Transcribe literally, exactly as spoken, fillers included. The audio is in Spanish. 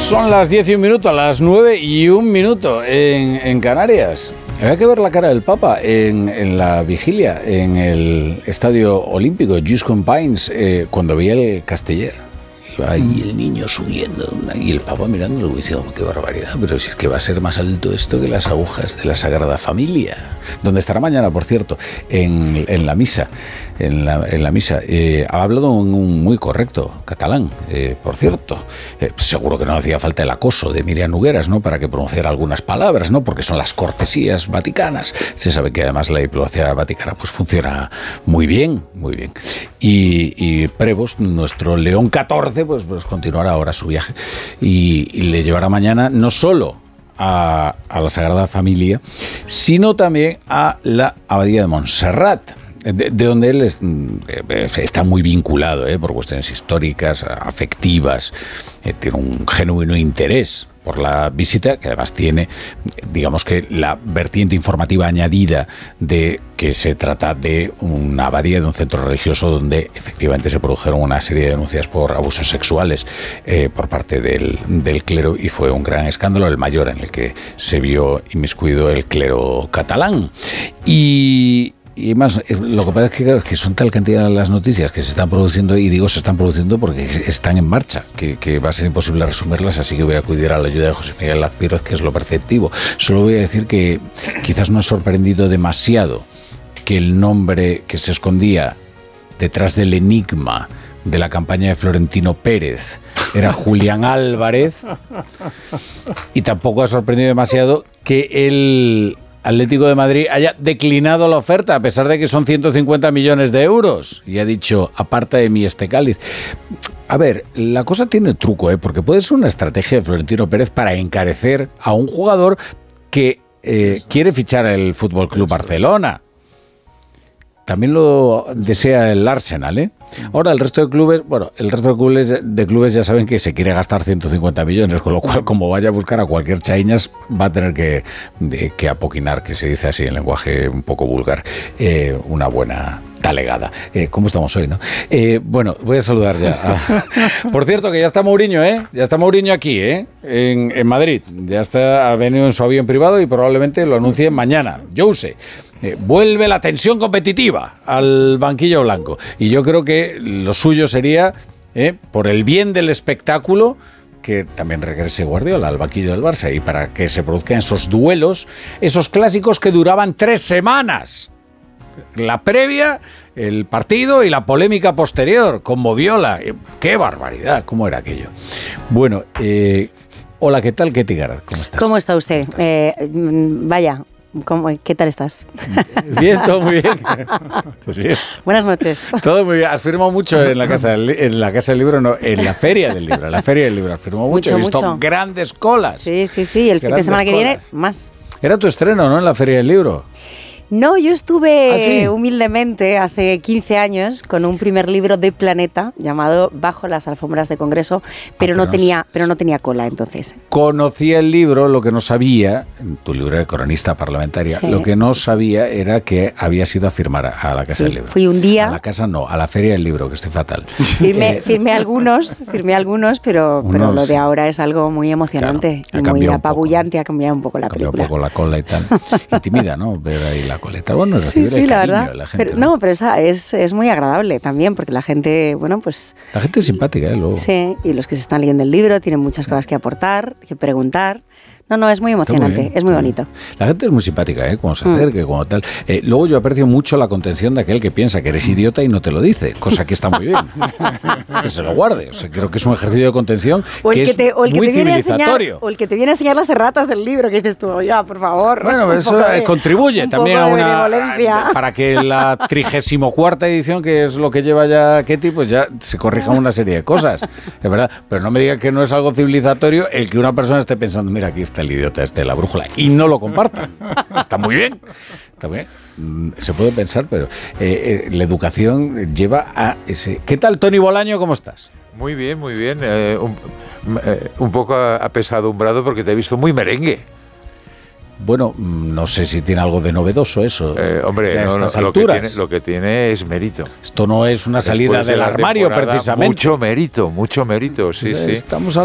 Son las diez y un minuto, a las nueve y un minuto en, en Canarias. Había que ver la cara del Papa en, en la vigilia, en el Estadio Olímpico, Just Pines, eh, cuando veía el Casteller. Y el niño subiendo, y el Papa mirándolo y diciendo, qué barbaridad, pero si es que va a ser más alto esto que las agujas de la Sagrada Familia, donde estará mañana, por cierto, en, en la misa, en la, en la misa. Eh, ha hablado en un muy correcto catalán, eh, por cierto. Eh, seguro que no hacía falta el acoso de Miriam Nogueras, ¿no?, para que pronunciara algunas palabras, ¿no?, porque son las cortesías vaticanas. Se sabe que además la diplomacia vaticana pues funciona muy bien, muy bien. Y, y Prevost, nuestro León catorce, pues, pues continuará ahora su viaje y, y le llevará mañana no solo a, a la Sagrada Familia, sino también a la Abadía de Montserrat, de, de donde él es, está muy vinculado, ¿eh?, por cuestiones históricas, afectivas, eh, tiene un genuino interés por la visita, que además tiene, digamos que la vertiente informativa añadida de que se trata de una abadía, de un centro religioso donde efectivamente se produjeron una serie de denuncias por abusos sexuales eh, por parte del, del clero, y fue un gran escándalo, el mayor en el que se vio inmiscuido el clero catalán. Y... Y más, lo que pasa es que, claro, que son tal cantidad las noticias que se están produciendo, y digo se están produciendo porque están en marcha, que, que va a ser imposible resumirlas, así que voy a acudir a la ayuda de José Miguel Azpiroz, que es lo perceptivo. Solo voy a decir que quizás no ha sorprendido demasiado que el nombre que se escondía detrás del enigma de la campaña de Florentino Pérez era Julián Álvarez, y tampoco ha sorprendido demasiado que el Atlético de Madrid haya declinado la oferta, a pesar de que son ciento cincuenta millones de euros, y ha dicho, aparta de mí este cáliz. A ver, la cosa tiene truco, ¿eh?, porque puede ser una estrategia de Florentino Pérez para encarecer a un jugador que eh, quiere fichar el F C Barcelona. También lo desea el Arsenal, ¿eh? Ahora el resto de clubes, bueno, el resto de clubes, de clubes ya saben que se quiere gastar ciento cincuenta millones, con lo cual, como vaya a buscar a cualquier chaiñas, va a tener que, de, que apoquinar, que se dice así en lenguaje un poco vulgar, eh, una buena talegada. Eh, ¿Cómo estamos hoy, no? Eh, bueno, voy a saludar ya. A... Por cierto, que ya está Mourinho, ¿eh? Ya está Mourinho aquí, ¿eh? En, en Madrid. Ya está, ha venido en su avión privado y probablemente lo anuncie mañana. Jose. Eh, vuelve la tensión competitiva al banquillo blanco, y yo creo que lo suyo sería, eh, por el bien del espectáculo, que también regrese Guardiola al banquillo del Barça, y para que se produzcan esos duelos, esos clásicos que duraban tres semanas, la previa, el partido y la polémica posterior con Moviola. ¡Qué barbaridad! ¿Cómo era aquello? Bueno, eh, hola, ¿qué tal, Ketty Garat? ¿Cómo estás? ¿Cómo está usted? ¿Cómo estás? Eh, vaya... ¿Cómo, ¿Qué tal estás? Bien, todo muy bien. Pues bien. Buenas noches. Todo muy bien. Has firmado mucho en la casa del, en la casa del libro, no, en la feria del libro. En la feria del libro has firmado mucho. mucho He visto mucho. Grandes colas. Sí, sí, sí. El fin de semana que colas. viene, más. Era tu estreno, ¿no?, en la feria del libro. No, yo estuve ¿Ah, sí? humildemente hace quince años con un primer libro de Planeta llamado Bajo las alfombras de Congreso, pero, ah, pero no tenía, pero no tenía cola entonces. Conocía el libro, lo que no sabía, tu libro de cronista parlamentaria, sí. Lo que no sabía era que habías ido a firmar a la Casa sí, del Libro. Fui un día. A la casa no, a la feria del libro, que estoy fatal. Firmé, firmé algunos, firmé algunos, pero, Unos, pero lo de ahora es algo muy emocionante, claro, y muy apabullante, ha cambiado un poco la película. Ha cambiado un poco la cola y tal. Intimida, ¿no?, ver ahí la coleta. Bueno, sí, sí, el la verdad. De la gente, pero, ¿no? no, pero esa es, es muy agradable también, porque la gente, bueno, pues... La gente es simpática, ¿eh? Luego. Sí, y los que se están leyendo el libro tienen muchas cosas que aportar, que preguntar. No, no, es muy emocionante, muy es muy bonito. La gente es muy simpática, ¿eh?, cuando se acerca, mm. como tal. Eh, luego yo aprecio mucho la contención de aquel que piensa que eres idiota y no te lo dice, cosa que está muy bien. Que se lo guarde. O sea, creo que es un ejercicio de contención o el que, que te, es o el que muy te viene civilizatorio. A enseñar, o el que te viene a enseñar las erratas del libro, que dices tú, ya, por favor. Bueno, eso de, contribuye un también a una... A, para que la trigésimo cuarta edición, que es lo que lleva ya Ketty, pues ya se corrija una serie de cosas. Es verdad, pero no me diga que no es algo civilizatorio el que una persona esté pensando, mira, aquí está el idiota este, la brújula, y no lo compartan. Está muy bien. Está bien. Se puede pensar, pero eh, eh, la educación lleva a ese... ¿Qué tal, Tony Bolaño? ¿Cómo estás? Muy bien, muy bien. Eh, un, eh, un poco apesadumbrado porque te he visto muy merengue. Bueno, no sé si tiene algo de novedoso eso. Eh, hombre, no, no, lo, que tiene, lo que tiene es mérito. Esto no es una salida del armario, precisamente. Mucho mérito, mucho mérito, sí, pues sí. Estamos